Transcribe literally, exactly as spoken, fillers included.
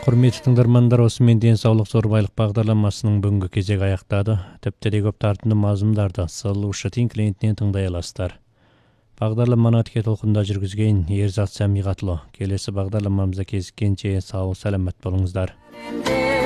Құрметті тыңдармандар, осымен денсаулық зор байлық бағдарламасының бүгінгі кезегі аяқтады. Тіпті көп тартымды мазмұндарды салушы тин клиентінен тыңдай аласыздар. Бағдарламаны тіке толқында жүргізген Ерзат Сәмиғатлы. Келесі бағдарламамызда кезіккенше сау саламат болыңыздар.